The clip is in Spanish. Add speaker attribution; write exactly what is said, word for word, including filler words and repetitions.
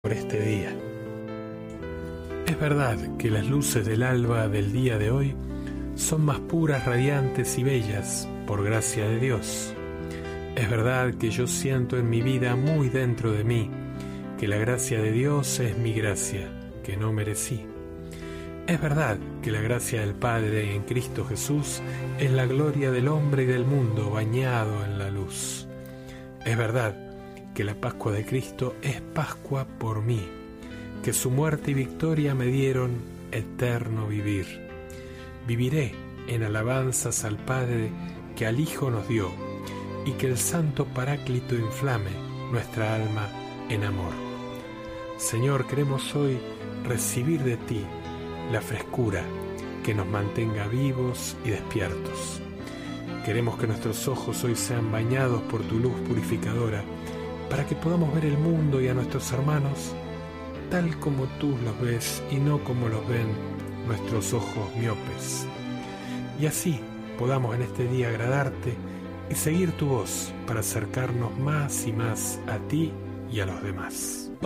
Speaker 1: por este día. Es verdad que las luces del alba del día de hoy son más puras, radiantes y bellas por gracia de Dios. Es verdad que yo siento en mi vida muy dentro de mí que la gracia de Dios es mi gracia, que no merecí. Es verdad que la gracia del Padre en Cristo Jesús es la gloria del hombre y del mundo bañado en la luz. Es verdad que la Pascua de Cristo es Pascua por mí, que su muerte y victoria me dieron eterno vivir. Viviré en alabanzas al Padre que al Hijo nos dio, y que el Santo Paráclito inflame nuestra alma en amor. Señor, queremos hoy recibir de ti la frescura que nos mantenga vivos y despiertos. Queremos que nuestros ojos hoy sean bañados por tu luz purificadora, para que podamos ver el mundo y a nuestros hermanos tal como tú los ves y no como los ven nuestros ojos miopes. Y así podamos en este día agradarte y seguir tu voz para acercarnos más y más a ti y a los demás.